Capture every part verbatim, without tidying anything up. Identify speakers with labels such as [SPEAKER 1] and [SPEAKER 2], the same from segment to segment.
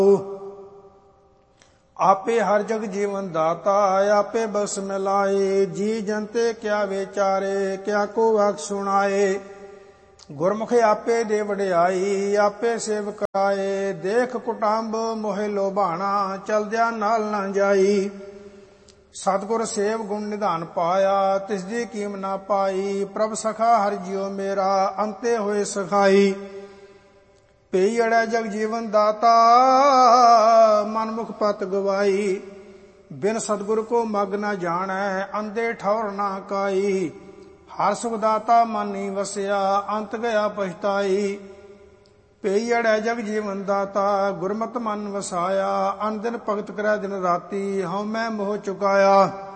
[SPEAKER 1] आपे हर जग जीवन दाता, आपे बस मिलाए। जी जनते क्या विचारे, क्या को वाक सुनाए। गुरमुख आपे दे वडियाई, आपे सेवक आए। देख कुटुंब मोहे लोभाना, चलद्या नाल ना जाई। सतगुर सेव गुण निधान पाया, तिसदी कीम ना पाई। प्रभ सखा हर जियो मेरा, अंते होए सखाई। पेई अड़ै जग जीवन दाता, मनमुख पत गवाई। बिन सतगुर को मग न जानै, अंधे ठौर ना काई। हर सुख दाता मन नी वसिया, अंत गया पछताई। पेई अड़ै जग जीवन दाता, गुरमत मन वसाया। अन दिन भगत करै दिन राती, हਉ मैं मोह चुकाया।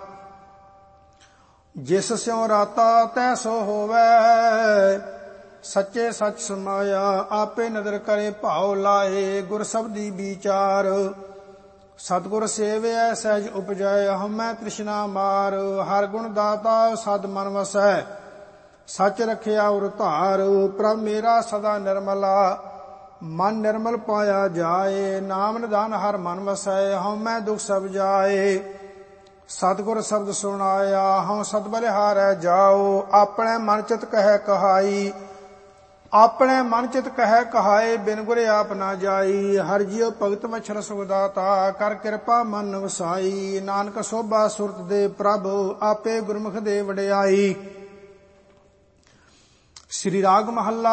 [SPEAKER 1] जिस स्यों राता तै सो होवै, सच्चे सच समाया। आपे नदर करे भाव लाए, गुर शब्दी विचार। सतगुर सेवै सहज उपजै, हमै तृष्णा मार। हर गुण दाता सद मन वसै, सच रखिया उर धार। प्रभ मेरा सदा निर्मला, मन निर्मल पाया जाए। नाम निधान हर मन वसै, हमै दुख सब जाए। सतगुर शब्द सुनाया, हਉ सत बलिहारै जाओ। अपने मन चित कहै कहाई, ਆਪਣੇ ਮਨ ਚਿਤ ਕਹਿ ਕਹਾਏ। ਬਿਨ ਗੁਰ ਆਪ ਨਾ ਜਾਈ। ਹਰ ਜਿਉ ਭਗਤ ਵਛਲ ਸੁਖ ਦਾਤਾ, ਕਰ ਕਿਰਪਾ ਮਨ ਵਸਾਈ। ਨਾਨਕ ਸੋਭਾ ਸੁਰਤ ਦੇ ਪ੍ਰਭ, ਆਪੇ ਗੁਰਮੁਖ ਦੇ ਵਡਿਆਈ। ਸ੍ਰੀ ਰਾਗ ਮਹੱਲਾ